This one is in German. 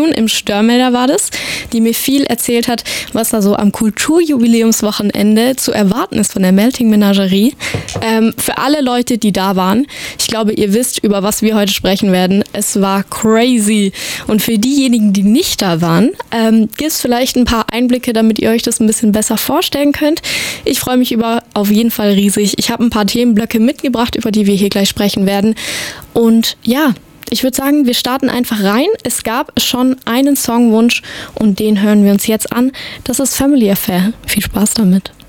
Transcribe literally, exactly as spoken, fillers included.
June, im Störmelder war das, die mir viel erzählt hat, was da so am Kulturjubiläumswochenende zu erwarten ist von der Melting Menagerie. Ähm, für alle Leute, die da waren, ich glaube, ihr wisst, über was wir heute sprechen werden. Es war crazy. Und für diejenigen, die nicht da waren, ähm, gibt es vielleicht ein paar Einblicke, damit ihr euch das ein bisschen besser vorstellen könnt. Ich freue mich über auf jeden Fall riesig. Ich habe ein paar Themenblöcke mitgebracht, über die wir hier gleich sprechen werden. Und ja, ich würde sagen, wir starten einfach rein. Es gab schon einen Songwunsch und den hören wir uns jetzt an. Das ist Family Affair. Viel Spaß damit.